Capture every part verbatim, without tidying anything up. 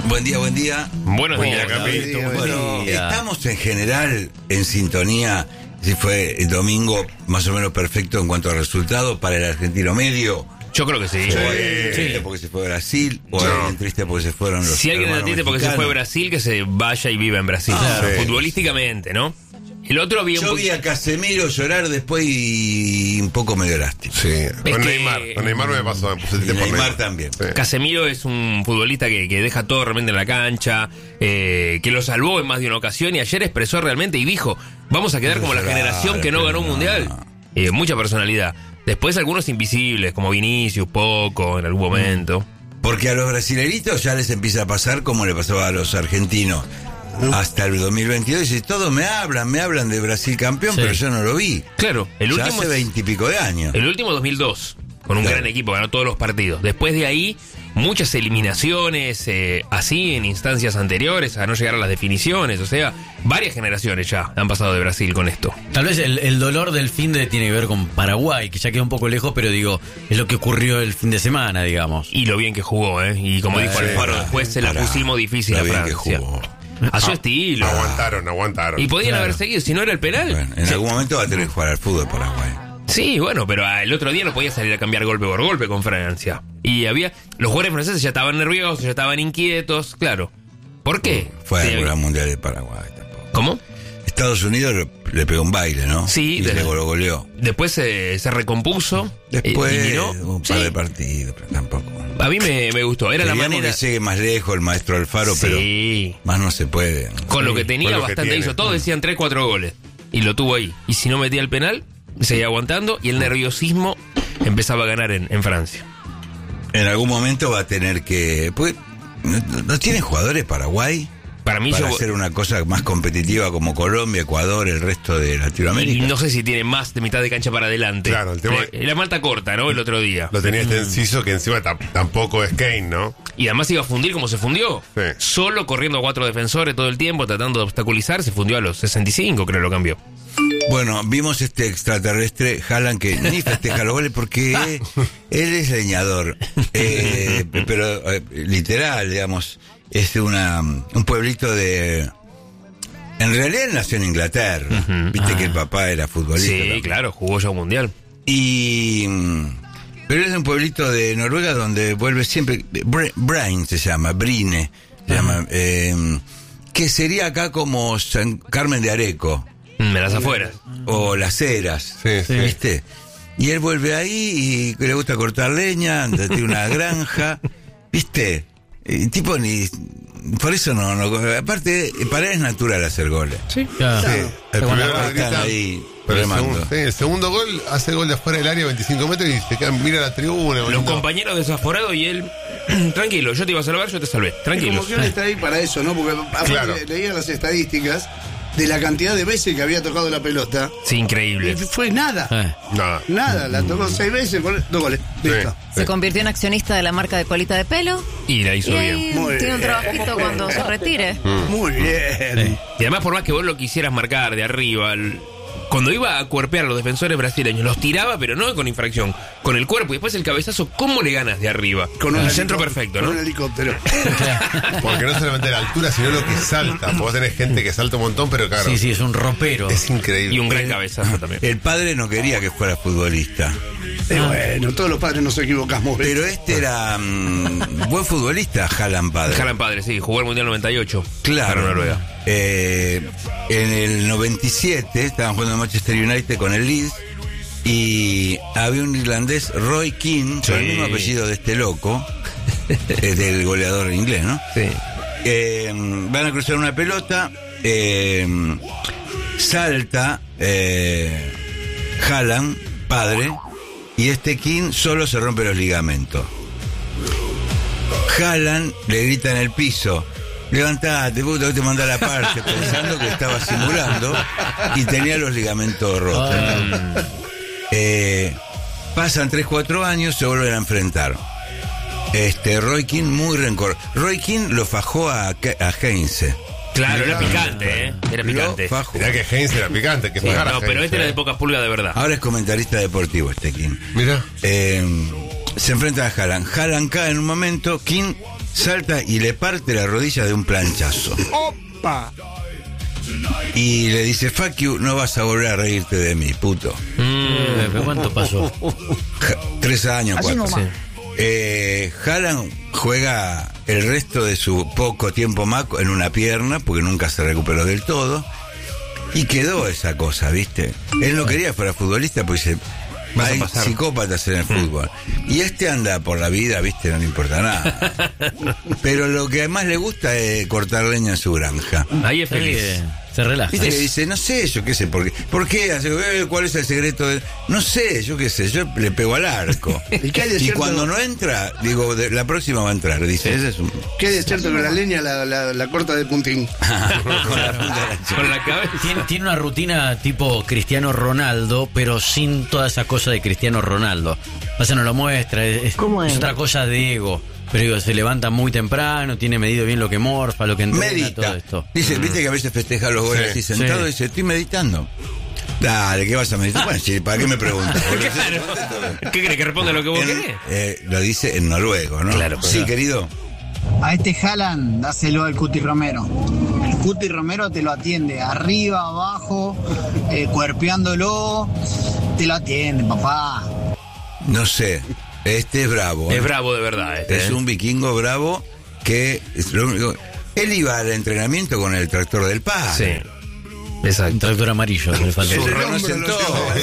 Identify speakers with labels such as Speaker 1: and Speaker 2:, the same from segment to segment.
Speaker 1: Buen día, buen día.
Speaker 2: Buenos días,
Speaker 1: Hola,
Speaker 2: Capito.
Speaker 1: buen Bueno,
Speaker 3: día.
Speaker 1: estamos en general en sintonía. Si fue el domingo más o menos perfecto en cuanto a resultados para el argentino medio.
Speaker 2: Yo creo que sí.
Speaker 1: O alguien triste porque se fue a Brasil, o
Speaker 2: No.
Speaker 1: alguien triste porque se fueron los
Speaker 2: Si alguien
Speaker 1: hermanos
Speaker 2: entiende porque se fue a
Speaker 1: mexicanos.
Speaker 2: Brasil, que se vaya y viva en Brasil.
Speaker 1: Ah,
Speaker 2: Claro,
Speaker 1: sí.
Speaker 2: futbolísticamente, ¿no? El otro había un
Speaker 1: Yo
Speaker 2: po-
Speaker 1: vi a Casemiro llorar después y un poco medio lástima.
Speaker 4: Sí, con
Speaker 2: que-
Speaker 4: Neymar. Con Neymar me pasó, me puse
Speaker 1: Y
Speaker 4: triste por
Speaker 1: Neymar también.
Speaker 4: Sí.
Speaker 2: Casemiro es un futbolista que, que deja todo realmente en la cancha, eh, que lo salvó en más de una ocasión y ayer expresó realmente y dijo, vamos a quedar
Speaker 1: No
Speaker 2: como la
Speaker 1: llorar,
Speaker 2: generación que no
Speaker 1: pero
Speaker 2: ganó un
Speaker 1: no.
Speaker 2: mundial. Eh, mucha personalidad. Después algunos invisibles, como Vinicius, poco, en algún momento.
Speaker 1: Porque a los brasileritos ya les empieza a pasar como le pasaba a los argentinos. Hasta el dos mil veintidós, dice, todos me hablan, me hablan de Brasil campeón,
Speaker 3: Sí.
Speaker 1: pero yo no lo vi.
Speaker 2: Claro, el
Speaker 1: Ya
Speaker 2: último
Speaker 1: hace
Speaker 2: es-
Speaker 1: veintipico de años.
Speaker 2: El último dos mil dos, con un
Speaker 1: Claro.
Speaker 2: gran equipo, ganó todos los partidos. Después de ahí, muchas eliminaciones, eh, así en instancias anteriores, a no llegar a las definiciones. O sea, varias generaciones ya han pasado de Brasil con esto.
Speaker 3: Tal vez el, el dolor del fin de tiene que ver con Paraguay, que ya queda un poco lejos, pero digo, es lo que ocurrió el fin de semana, digamos.
Speaker 2: Y lo bien que jugó, ¿eh? Y como dijo
Speaker 1: Sí,
Speaker 2: Alfaro,
Speaker 1: pará,
Speaker 2: después se la
Speaker 1: pará.
Speaker 2: pusimos difícil
Speaker 1: Lo
Speaker 2: a
Speaker 1: bien que
Speaker 2: Francia.
Speaker 1: jugó.
Speaker 2: A su
Speaker 4: Ah,
Speaker 2: estilo.
Speaker 4: Aguantaron, aguantaron.
Speaker 2: Y podían
Speaker 3: Claro.
Speaker 2: haber seguido, si no era el penal.
Speaker 1: Bueno, en
Speaker 2: Sí.
Speaker 1: algún momento va a tener que jugar al fútbol Paraguay.
Speaker 2: Sí, bueno, pero ah, el otro día no podía salir a cambiar golpe por golpe con Francia. Y había. Los jugadores franceses ya estaban nerviosos, ya estaban inquietos, claro. ¿Por qué?
Speaker 1: Fue
Speaker 2: Sí,
Speaker 1: al Gran Mundial de Paraguay tampoco.
Speaker 2: ¿Cómo?
Speaker 1: Estados Unidos le, le pegó un baile, ¿no?
Speaker 2: Sí,
Speaker 1: y
Speaker 2: de-
Speaker 1: le lo goleó.
Speaker 2: Después se, se recompuso.
Speaker 1: Después
Speaker 2: eliminó.
Speaker 1: un par
Speaker 2: Sí,
Speaker 1: de partidos, pero tampoco.
Speaker 2: a mí me, me gustó. Era la
Speaker 1: Queríamos
Speaker 2: manera.
Speaker 1: que llegue más lejos el maestro Alfaro,
Speaker 2: Sí.
Speaker 1: pero más no se puede.
Speaker 2: Con lo que tenía,
Speaker 4: con lo que
Speaker 2: bastante
Speaker 4: tiene.
Speaker 2: hizo. Todos decían tres, cuatro goles. Y lo tuvo ahí. Y si no metía el penal, seguía aguantando. Y el nerviosismo empezaba a ganar en, en Francia.
Speaker 1: En algún momento va a tener que... Pues, ¿no, no tiene jugadores Paraguay
Speaker 2: Para mí,
Speaker 1: para
Speaker 2: yo.
Speaker 1: hacer una cosa más competitiva como Colombia, Ecuador, el resto de
Speaker 2: Y
Speaker 1: Latinoamérica?
Speaker 2: no sé si tiene más de mitad de cancha para adelante.
Speaker 4: Claro, el tema-
Speaker 2: Eh, La malta corta, ¿no? El otro día.
Speaker 4: Lo tenía este Enciso que encima tam- tampoco es Kane, ¿no?
Speaker 2: Y además iba a fundir como se fundió.
Speaker 4: Sí.
Speaker 2: Solo corriendo a cuatro defensores todo el tiempo, tratando de obstaculizar. Se fundió a los sesenta y cinco, creo lo cambió.
Speaker 1: Bueno, vimos este extraterrestre, Haaland, que ni festeja los goles porque él, él es leñador. Eh, pero eh, literal, digamos, es una un pueblito de... En realidad él nació en Inglaterra. Viste que el papá era futbolista.
Speaker 2: Sí,
Speaker 1: también.
Speaker 2: claro, jugó ya un mundial.
Speaker 1: Y... mm, Pero es de un pueblito de Noruega donde vuelve siempre... Br- Brain se llama, Brine se llama. eh, que sería acá como San Carmen de Areco.
Speaker 2: Mm, Me las afueras.
Speaker 1: O Las Heras,
Speaker 4: Sí, sí.
Speaker 1: ¿viste? Y él vuelve ahí y le gusta cortar leña, tiene una granja, ¿viste? Y tipo ni... Por eso no, no... Aparte, para él es natural hacer goles.
Speaker 3: Sí, claro.
Speaker 4: Sí. El
Speaker 3: Con la
Speaker 4: primero
Speaker 1: Están
Speaker 4: grita,
Speaker 1: ahí
Speaker 4: pero el
Speaker 1: remando.
Speaker 4: segundo, sí, el segundo gol hace gol de afuera del área, veinticinco metros, y se queda, mira la tribuna.
Speaker 2: Los
Speaker 4: boludo.
Speaker 2: compañeros desaforados y él... Tranquilo, yo te iba a salvar, yo te salvé. Tranquilo.
Speaker 5: Como que él está ahí para eso, ¿no? Porque aparte
Speaker 4: Claro.
Speaker 5: leía las estadísticas de la cantidad de veces que había tocado la pelota.
Speaker 2: Sí, increíble.
Speaker 5: Y fue nada.
Speaker 3: Eh.
Speaker 4: Nada.
Speaker 5: Nada, la tocó seis veces, gol- dos goles. Listo.
Speaker 4: Sí.
Speaker 6: Se convirtió en accionista de la marca de colita de pelo.
Speaker 2: Y la hizo
Speaker 6: Y
Speaker 2: bien.
Speaker 6: ahí
Speaker 5: Muy
Speaker 6: tiene un
Speaker 5: bien.
Speaker 6: trabajito cuando se retire.
Speaker 5: Muy bien.
Speaker 2: Y además, por más que vos lo quisieras marcar de arriba, el- cuando iba a cuerpear a los defensores brasileños, los tiraba, pero no con infracción, con el cuerpo. Y después el cabezazo, ¿cómo le ganas de arriba?
Speaker 5: Con
Speaker 2: un
Speaker 5: un
Speaker 2: centro
Speaker 5: helico-
Speaker 2: perfecto,
Speaker 5: con
Speaker 2: ¿no?
Speaker 5: un helicóptero.
Speaker 4: Porque no solamente la altura, sino lo que salta. Porque vos tenés gente que salta un montón, pero claro,
Speaker 3: Sí, sí, es un ropero.
Speaker 4: es increíble.
Speaker 2: Y un gran cabezazo también.
Speaker 1: El padre no quería que fuera futbolista.
Speaker 5: Y bueno, todos los padres nos equivocamos. ¿ves?
Speaker 1: Pero este era mm, buen futbolista, Haaland padre.
Speaker 2: Haaland padre, sí, jugó el Mundial noventa y ocho.
Speaker 1: Claro.
Speaker 2: Para Noruega.
Speaker 1: Eh, en el noventa y siete estaban jugando en Manchester United con el Leeds y había un irlandés, Roy Keane, con el
Speaker 2: Sí.
Speaker 1: mismo apellido de este loco, eh, del goleador inglés, ¿no?
Speaker 2: Sí.
Speaker 1: Eh, van a cruzar una pelota, eh, salta eh, Haaland, padre, y este Keane solo se rompe los ligamentos. Haaland le grita en el piso: levantate, puto, que te manda la parte, pensando que estaba simulando y tenía los ligamentos rotos. Eh, pasan tres cuatro años, se vuelven a enfrentar. Este, Roy Keane muy rencor. Roy Keane lo fajó a, Ke- a Heinze.
Speaker 2: Claro, era picante, ¿eh? Era
Speaker 1: Lo
Speaker 2: picante.
Speaker 1: fajó.
Speaker 4: Mirá que Heinz era picante, que
Speaker 2: Sí,
Speaker 4: fajara
Speaker 2: no, pero
Speaker 4: Heinz,
Speaker 2: este era
Speaker 4: eh.
Speaker 2: de pocas pulgas de verdad.
Speaker 1: Ahora es comentarista deportivo este Keane.
Speaker 4: Mirá.
Speaker 1: Eh, se enfrenta a Haaland. Haaland cae en un momento, Keane salta y le parte la rodilla de un planchazo.
Speaker 7: ¡Opa!
Speaker 1: Y le dice, fuck you, no vas a volver a reírte de mí, puto.
Speaker 3: Eh, ¿pero ¿Cuánto pasó?
Speaker 1: Ja, tres años,
Speaker 7: Así
Speaker 1: cuatro.
Speaker 7: nomás.
Speaker 1: Eh, Haaland juega el resto de su poco tiempo más en una pierna, porque nunca se recuperó del todo. Y quedó esa cosa, ¿viste? Él no quería fuera futbolista, pues dice,
Speaker 2: Vas a
Speaker 1: hay
Speaker 2: pasar.
Speaker 1: psicópatas en el fútbol. Y este anda por la vida, ¿viste? No le importa nada. Pero lo que más le gusta es cortar leña en su granja.
Speaker 2: Ahí es
Speaker 3: Sí,
Speaker 2: feliz.
Speaker 3: eh, se relaja.
Speaker 1: Viste que dice, no sé, yo qué sé, ¿por qué? ¿Por qué? Hace, eh, ¿Cuál es el secreto? De... No sé, yo qué sé, yo le pego al arco.
Speaker 5: ¿Y qué hay de
Speaker 1: Y
Speaker 5: cierto?
Speaker 1: cuando no entra, digo, de- la próxima va a entrar. Dice, ese es un...
Speaker 5: ¿Qué es cierto que la leña la, la, la corta de puntín?
Speaker 1: Con la punta de la chica.
Speaker 2: Con la cabeza.
Speaker 3: Tiene, tiene una rutina tipo Cristiano Ronaldo, pero sin toda esa cosa de Cristiano Ronaldo. O sea, no lo muestra, es, es-
Speaker 7: ¿Cómo es?
Speaker 3: es otra cosa de ego. Pero digo, se levanta muy temprano, tiene medido bien lo que morfa, lo que entrena, todo
Speaker 1: Medita.
Speaker 3: esto.
Speaker 1: Dice, viste que a veces festeja los goles
Speaker 4: Sí,
Speaker 1: así sentado
Speaker 3: sí.
Speaker 1: y dice, estoy meditando. Dale, ¿qué vas a meditar? Bueno, sí, ¿para qué me preguntas?
Speaker 2: Claro. ¿Qué crees que responde lo que vos
Speaker 1: En-
Speaker 2: querés?
Speaker 1: eh, lo dice en noruego, ¿no?
Speaker 2: Claro,
Speaker 1: Sí,
Speaker 2: claro.
Speaker 1: querido.
Speaker 8: A este Haaland, dáselo al Cuti Romero. El Cuti Romero te lo atiende arriba, abajo, eh, cuerpeándolo. Te lo atiende, papá.
Speaker 1: No sé, este es bravo. ¿eh?
Speaker 2: Es bravo de verdad este.
Speaker 1: Es
Speaker 2: ¿eh?
Speaker 1: un vikingo bravo que es lo único- él iba al entrenamiento con el tractor del padre.
Speaker 2: Sí.
Speaker 3: Un
Speaker 2: Exacto.
Speaker 3: tractor amarillo, le faltó.
Speaker 1: Se
Speaker 5: El
Speaker 1: reconocen
Speaker 5: hombro lo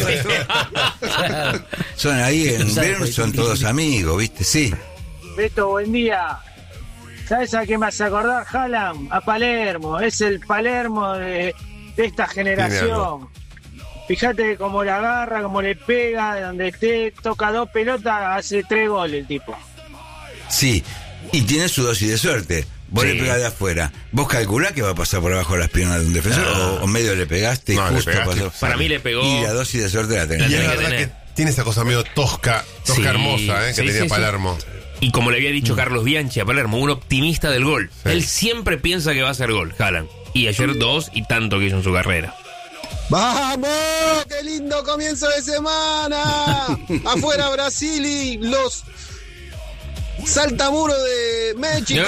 Speaker 1: todos. Son ahí en Bern, son todos amigos, ¿viste? Sí.
Speaker 7: Beto, buen día. ¿Sabes a qué me hace acordar, Haaland? A Palermo. Es el Palermo de, de esta generación. Fíjate cómo la agarra, cómo le pega, de donde esté, toca dos pelotas, hace tres goles el tipo.
Speaker 1: Sí, y tiene su dosis de suerte. Vos
Speaker 2: Sí.
Speaker 1: le pegás de afuera. ¿Vos calculás que va a pasar por abajo de las piernas de un defensor?
Speaker 2: No.
Speaker 1: O, o medio le pegaste y
Speaker 4: No, le
Speaker 1: justo
Speaker 4: pegaste.
Speaker 1: pasó?
Speaker 2: Para mí le pegó-
Speaker 1: Y la dosis de suerte la
Speaker 4: Y
Speaker 1: tenés.
Speaker 4: es
Speaker 2: tiene que
Speaker 4: verdad
Speaker 2: tener.
Speaker 4: que tiene esa cosa medio tosca, tosca
Speaker 2: Sí.
Speaker 4: hermosa, ¿eh? Que
Speaker 2: Sí,
Speaker 4: tenía
Speaker 2: sí, sí.
Speaker 4: Palermo.
Speaker 2: Y como le había dicho Carlos Bianchi a Palermo, un optimista del gol.
Speaker 4: Sí.
Speaker 2: Él siempre piensa que va a ser gol, Haaland. Y ayer dos y tanto que hizo en su carrera.
Speaker 9: ¡Vamos! ¡Qué lindo comienzo de semana! Afuera Brasil y los saltamuros de México.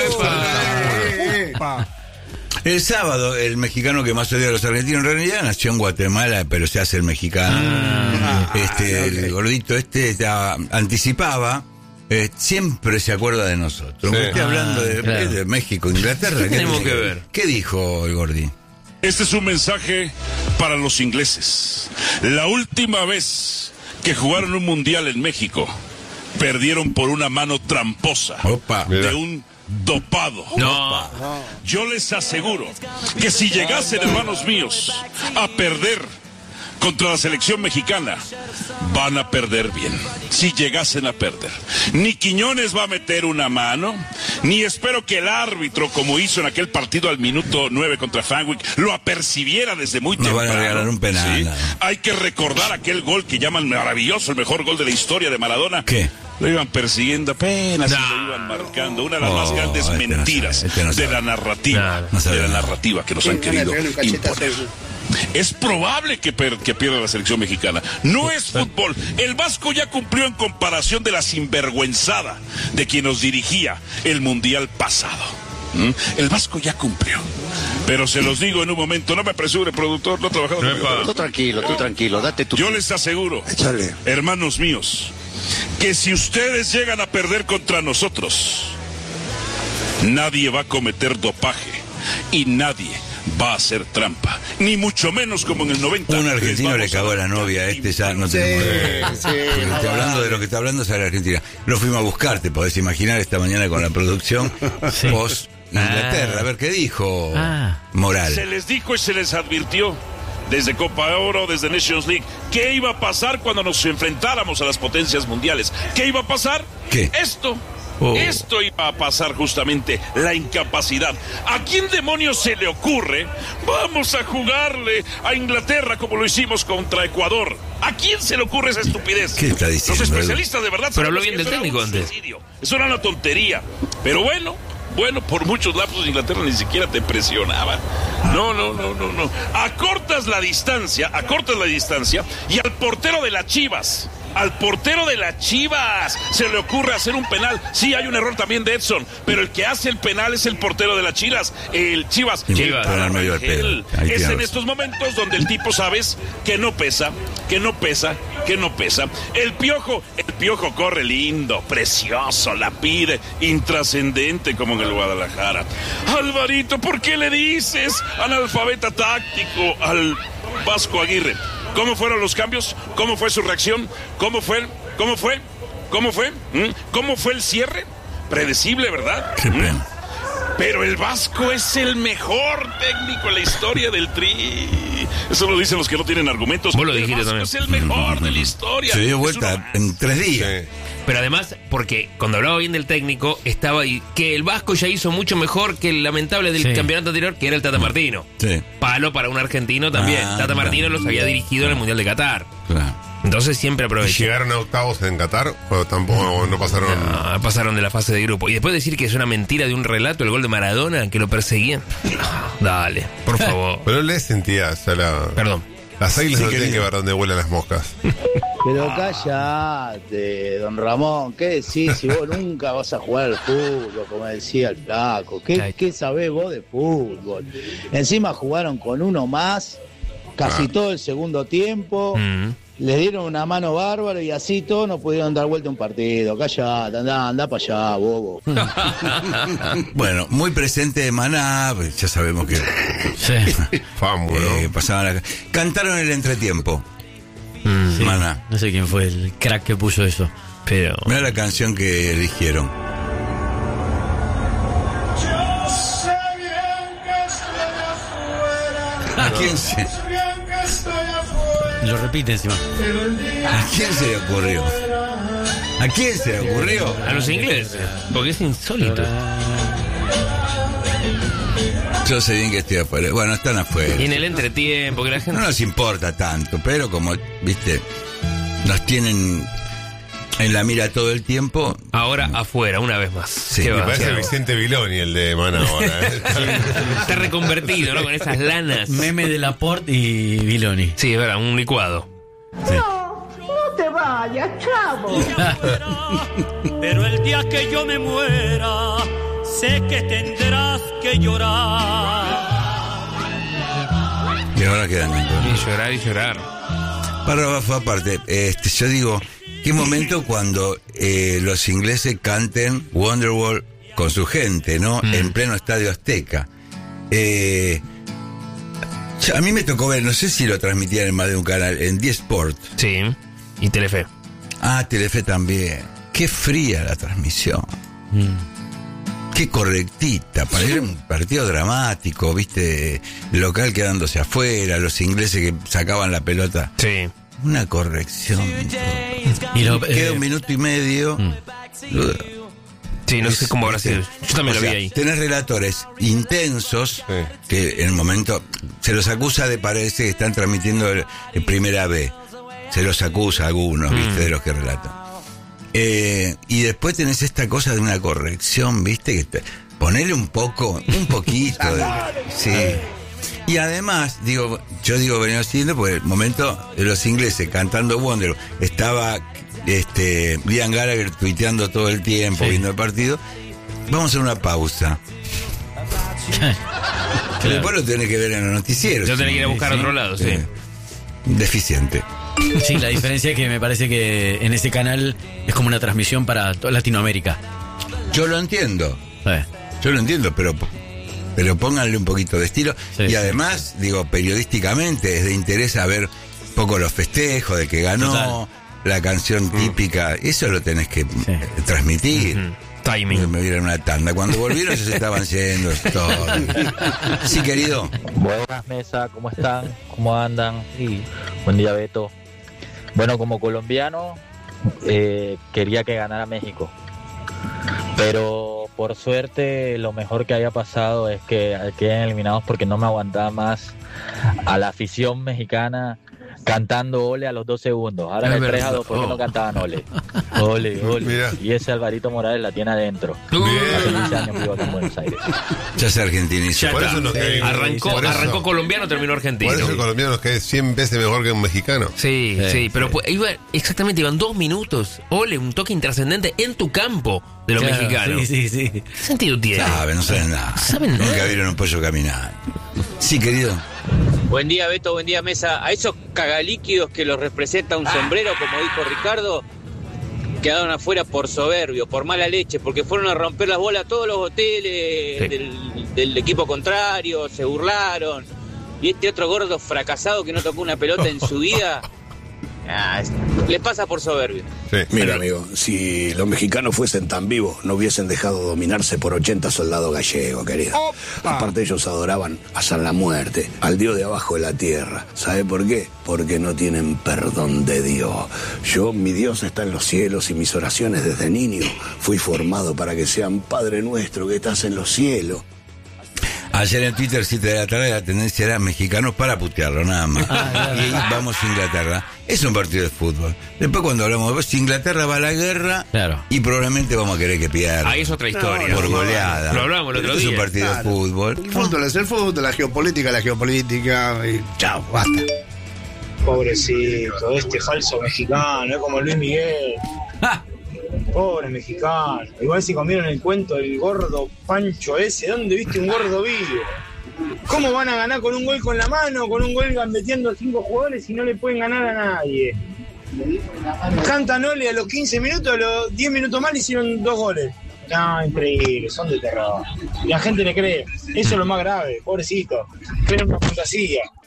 Speaker 2: ¡Epa!
Speaker 1: El sábado, el mexicano que más odia a los argentinos, en realidad nació en Guatemala, pero se hace el mexicano.
Speaker 2: Ah,
Speaker 1: este, el gordito este ya anticipaba. eh, siempre se acuerda de nosotros.
Speaker 4: Sí.
Speaker 1: Estoy hablando de,
Speaker 3: Ah, claro.
Speaker 1: de México, Inglaterra. ¿qué
Speaker 2: tenemos
Speaker 1: tiene
Speaker 2: que ver?
Speaker 1: ¿Qué dijo el gordi?
Speaker 10: Este es un mensaje para los ingleses. La última vez que jugaron un mundial en México, perdieron por una mano tramposa
Speaker 1: Opa.
Speaker 10: de un dopado.
Speaker 2: No.
Speaker 10: Yo les aseguro que si llegasen, hermanos míos, a perder contra la selección mexicana, van a perder bien. Si llegasen a perder. Ni Quiñones va a meter una mano, ni espero que el árbitro, como hizo en aquel partido al minuto nueve contra Fenwick, lo apercibiera desde muy
Speaker 1: Nos van a
Speaker 10: temprano.
Speaker 1: regalar un penal,
Speaker 10: ¿Sí?
Speaker 1: no.
Speaker 10: Hay que recordar aquel gol que llaman maravilloso, el mejor gol de la historia de Maradona.
Speaker 1: ¿Qué?
Speaker 10: Lo iban persiguiendo apenas y
Speaker 2: No.
Speaker 10: lo iban marcando. Una de las
Speaker 1: Oh,
Speaker 10: más grandes
Speaker 1: este no
Speaker 10: mentiras
Speaker 1: sabe, este no
Speaker 10: de
Speaker 1: sabe.
Speaker 10: la narrativa,
Speaker 2: No,
Speaker 1: no sabe
Speaker 10: de la
Speaker 1: nada.
Speaker 10: narrativa que nos han
Speaker 5: Van a
Speaker 10: querido
Speaker 5: pegar un cachetazo.
Speaker 10: imponer. Es probable que, per- que pierda la selección mexicana. No es fútbol. El Vasco ya cumplió en comparación de la sinvergüenzada de quien nos dirigía el mundial pasado. ¿Mm? El Vasco ya cumplió. Pero se los digo en un momento, no me apresure, productor, no he trabajado conmigo.
Speaker 9: Tú tranquilo, tú tranquilo, date tu...
Speaker 10: Yo les aseguro,
Speaker 5: Échale.
Speaker 10: hermanos míos, que si ustedes llegan a perder contra nosotros, nadie va a cometer dopaje y nadie va a hacer trampa, ni mucho menos como en el noventa.
Speaker 1: Un argentino
Speaker 10: les
Speaker 1: le
Speaker 10: vamos
Speaker 1: cagó a la novia, este ya no
Speaker 5: Sí,
Speaker 1: tenemos.
Speaker 5: sí,
Speaker 1: Porque
Speaker 5: no
Speaker 1: estoy hablando
Speaker 5: vale.
Speaker 1: de lo que está hablando es a la Argentina. Lo fuimos a buscar, te podés imaginar esta mañana con la producción post Inglaterra. A ver qué dijo
Speaker 3: Ah.
Speaker 1: Moral.
Speaker 10: Se les dijo y se les advirtió desde Copa Oro, desde Nations League, qué iba a pasar cuando nos enfrentáramos a las potencias mundiales. ¿Qué iba a pasar?
Speaker 1: ¿Qué?
Speaker 10: Esto.
Speaker 2: Oh.
Speaker 10: Esto iba a pasar justamente, la incapacidad. ¿A quién demonios se le ocurre? Vamos a jugarle a Inglaterra como lo hicimos contra Ecuador. ¿A quién se le ocurre esa estupidez?
Speaker 1: ¿Qué está diciendo,
Speaker 10: Los especialistas de verdad.
Speaker 2: Pero habló
Speaker 10: sabemos
Speaker 2: bien
Speaker 10: que
Speaker 2: del
Speaker 10: eso era
Speaker 2: técnico
Speaker 10: un
Speaker 2: antes.
Speaker 10: suicidio. Eso era una tontería. Pero bueno, bueno, por muchos lapsos Inglaterra ni siquiera te presionaba. No, no, no, no, no. Acortas la distancia, acortas la distancia y al portero de las Chivas, Al portero de las Chivas se le ocurre hacer un penal. Sí, hay un error también de Edson, pero el que hace el penal es el portero de las Chivas. El Chivas,
Speaker 2: Chivas
Speaker 10: el
Speaker 1: medio del pedo. Ahí
Speaker 10: es
Speaker 1: tienes.
Speaker 10: en estos momentos donde el tipo sabes que no pesa, que no pesa, que no pesa. El Piojo, el Piojo corre lindo, precioso, la pide, intrascendente como en el Guadalajara. Alvarito, ¿por qué le dices analfabeta táctico al Vasco Aguirre? ¿Cómo fueron los cambios? ¿Cómo fue su reacción? ¿Cómo fue? ¿Cómo fue? ¿Cómo fue? ¿Mm? ¿Cómo fue el cierre? Predecible, ¿verdad?
Speaker 1: Qué pena.
Speaker 10: ¿Mm? Pero el Vasco es el mejor técnico en la historia del Tri. Eso lo dicen los que no tienen argumentos.
Speaker 2: Vos lo
Speaker 10: el
Speaker 2: dijiste
Speaker 10: Vasco
Speaker 2: también.
Speaker 10: es el mejor de la historia.
Speaker 1: Se dio
Speaker 10: Es
Speaker 1: vuelta
Speaker 10: una-
Speaker 1: en tres días.
Speaker 4: Sí.
Speaker 2: Pero además, porque cuando hablaba bien del técnico, estaba ahí que el Vasco ya hizo mucho mejor que el lamentable del
Speaker 3: Sí.
Speaker 2: campeonato anterior, que era el Tata Martino.
Speaker 1: Sí,
Speaker 2: Palo para un argentino también.
Speaker 1: Ah,
Speaker 2: Tata
Speaker 1: claro.
Speaker 2: Martino los había dirigido en el Mundial de Qatar.
Speaker 1: claro.
Speaker 2: Entonces siempre
Speaker 4: ¿Y
Speaker 2: aprovecha.
Speaker 4: llegaron a octavos en Qatar? ¿O tampoco no pasaron?
Speaker 2: Ah, pasaron de la fase de grupo. Y después decir que es una mentira de un relato, el gol de Maradona, que lo perseguían. Ah, dale, por favor.
Speaker 4: Pero le sentía, o sea, la,
Speaker 2: Perdón.
Speaker 4: las águilas
Speaker 1: Sí,
Speaker 4: no tienen
Speaker 1: querido.
Speaker 4: que ver dónde vuelan las moscas.
Speaker 8: Pero cállate, don Ramón, ¿qué decís si vos nunca vas a jugar al fútbol, como decía el flaco? ¿Qué,
Speaker 2: Ay.
Speaker 8: qué sabés vos de fútbol? Encima jugaron con uno más, casi
Speaker 4: Ah.
Speaker 8: todo el segundo tiempo,
Speaker 2: Mm.
Speaker 8: les dieron una mano bárbara y así todos no pudieron dar vuelta un partido. Cállate, anda, anda para allá, bobo.
Speaker 1: Bueno, muy presente de Maná, pues ya sabemos que
Speaker 3: Sí.
Speaker 4: Famu, ¿no?
Speaker 1: eh, pasaban la... Cantaron el entretiempo,
Speaker 3: Sí.
Speaker 1: Maná.
Speaker 3: No sé quién fue el crack que puso eso. Pero.
Speaker 1: Mira la canción que eligieron. ¿A quién se,
Speaker 3: Lo repite encima.
Speaker 1: ¿A quién se le ocurrió? ¿A quién se le ocurrió?
Speaker 2: A los ingleses, porque es insólito.
Speaker 1: Yo sé bien que estoy afuera. Bueno, están afuera.
Speaker 2: Y en el entretiempo, que la
Speaker 1: No
Speaker 2: gente...
Speaker 1: nos importa tanto, pero como, viste, nos tienen en la mira todo el tiempo.
Speaker 2: Ahora afuera, una vez más.
Speaker 1: Sí,
Speaker 2: ¿Qué
Speaker 1: me
Speaker 2: va?
Speaker 4: Parece
Speaker 2: ¿Qué va?
Speaker 4: Vicente Viloni el de Maná ahora. ¿eh?
Speaker 2: Está reconvertido, ¿no? Con esas lanas.
Speaker 3: Meme de Laporte y Viloni.
Speaker 2: Sí, es verdad, un licuado.
Speaker 11: Pero el día que yo me muera, sé que tendrás que llorar.
Speaker 1: Y ahora quedan.
Speaker 2: Y llorar y llorar.
Speaker 1: Párrafo aparte, este, yo digo, qué momento cuando eh, los ingleses canten Wonderwall con su gente, ¿no?
Speaker 2: Mm.
Speaker 1: En pleno Estadio Azteca. Eh, yo- a mí me tocó ver, no sé si lo transmitían en más de un canal, en D Sport.
Speaker 2: Sí. Y Telefe.
Speaker 1: Ah, Telefe también. Qué fría la transmisión. Qué correctita. Para ir a un partido dramático, viste, local quedándose afuera, los ingleses que sacaban la pelota.
Speaker 2: Sí.
Speaker 1: Una corrección.
Speaker 3: Y lo,
Speaker 1: Queda
Speaker 3: eh,
Speaker 1: un minuto y medio. Lo-
Speaker 2: Sí, no sé cómo habrá sido. Yo también
Speaker 1: O
Speaker 2: lo vi
Speaker 1: sea,
Speaker 2: ahí.
Speaker 1: Tenés relatores intensos
Speaker 4: Sí.
Speaker 1: que en el momento se los acusa de parece que están transmitiendo el, el primera B. Se los acusa a algunos, viste, de los que relatan. Eh, y después tenés esta cosa de una corrección, viste, que te, ponele un poco, un poquito de, sí. Y además, digo, yo digo venía siguiendo porque el momento de los ingleses cantando Wonder, estaba este Liam Gallagher tuiteando todo el tiempo,
Speaker 3: Sí.
Speaker 1: viendo el partido. Vamos a hacer una pausa.
Speaker 3: claro.
Speaker 1: Después lo tenés que ver en los noticieros.
Speaker 2: Yo tenía que ir a buscar a otro lado, sí.
Speaker 1: Eh, deficiente.
Speaker 3: Sí, la diferencia es que me parece que en ese canal es como una transmisión para toda Latinoamérica.
Speaker 1: Yo lo entiendo.
Speaker 3: Eh,
Speaker 1: Yo lo entiendo, pero pero pónganle un poquito de estilo.
Speaker 3: Sí,
Speaker 1: y
Speaker 3: sí.
Speaker 1: además, digo, periodísticamente es de interés saber un poco los festejos de que ganó,
Speaker 3: Total.
Speaker 1: la canción típica. Eso lo tenés que eh, transmitir.
Speaker 2: Mm. Timing.
Speaker 1: Me, me dieron una tanda. Cuando volvieron ya se estaban yendo. Todo. Sí, querido.
Speaker 12: Buenas mesa, ¿cómo están? ¿Cómo andan? Y buen día, Beto. Bueno, como colombiano, eh, quería que ganara México. Pero por suerte, lo mejor que haya pasado es que queden eliminados porque no me aguantaba más a la afición mexicana cantando ole a los dos segundos. Ahora
Speaker 2: Es
Speaker 12: en el
Speaker 2: verdad.
Speaker 12: tres a dos, ¿por qué
Speaker 2: Oh.
Speaker 12: no cantaban ole? Ole, ole.
Speaker 4: Mira.
Speaker 12: Y ese Alvarito Morales la tiene adentro.
Speaker 2: Bien.
Speaker 12: Hace quince años vivo acá en Buenos Aires.
Speaker 1: Ya se argentinizó.
Speaker 2: Ya
Speaker 4: Por
Speaker 2: está.
Speaker 4: eso nos cae-
Speaker 2: arrancó,
Speaker 4: por eso-
Speaker 2: arrancó colombiano, terminó argentino.
Speaker 4: Por eso el colombiano nos cae cien veces mejor que un mexicano.
Speaker 2: Sí, sí,
Speaker 3: Sí,
Speaker 2: pero
Speaker 3: sí.
Speaker 2: pues, iba, exactamente, iban dos minutos. Ole, un toque intrascendente en tu campo de los
Speaker 3: Claro,
Speaker 2: mexicanos.
Speaker 3: Sí, sí, sí.
Speaker 2: ¿Qué sentido tiene?
Speaker 1: Saben, no saben nada.
Speaker 2: Saben
Speaker 1: Nunca
Speaker 2: nada.
Speaker 1: vieron un pollo caminar. Sí, querido.
Speaker 13: Buen día, Beto, buen día, Mesa. A esos cagalíquidos que los representa un sombrero, como dijo Ricardo, quedaron afuera por soberbio, por mala leche, porque fueron a romper las bolas a todos los hoteles
Speaker 2: Sí.
Speaker 13: del, del equipo contrario, se burlaron. Y este otro gordo fracasado que no tocó una pelota en su vida, ah, es- le pasa por soberbio.
Speaker 4: Sí.
Speaker 14: Mira, amigo, si los mexicanos fuesen tan vivos, no hubiesen dejado dominarse por ochenta soldados gallegos, querido. Aparte, ellos adoraban a San la Muerte, al Dios de abajo de la tierra. ¿Sabe por qué? Porque no tienen perdón de Dios. Yo, mi Dios está en los cielos y mis oraciones desde niño fui formado para que sean Padre nuestro que estás en los cielos.
Speaker 1: Ayer en Twitter, siete de la tarde, la tendencia era mexicanos para putearlo, nada más. Y ahí vamos a Inglaterra. Es un partido de fútbol. Después, cuando hablamos de si Inglaterra va a la guerra,
Speaker 3: Claro.
Speaker 1: y probablemente vamos a querer que pierda.
Speaker 2: Ahí es otra historia.
Speaker 1: Por goleada.
Speaker 2: Lo hablamos el otro
Speaker 1: Esto es
Speaker 2: día.
Speaker 1: un partido
Speaker 5: Claro.
Speaker 1: de fútbol.
Speaker 5: El fútbol es el fútbol, la geopolítica, la geopolítica. Y chao, basta.
Speaker 7: Pobrecito, este falso mexicano, es como Luis Miguel. Pobre mexicano. Igual si comieron el cuento del gordo Pancho ese, ¿dónde viste un gordo vivo? ¿Cómo van a ganar con un gol con la mano, con un gol gambeteando a cinco jugadores y no le pueden ganar a nadie? Cantan Ole a los quince minutos, a los diez minutos más le hicieron dos goles. No, increíble, son de terror. Y la gente le cree. Eso es lo más grave, pobrecito. Creen una fantasía.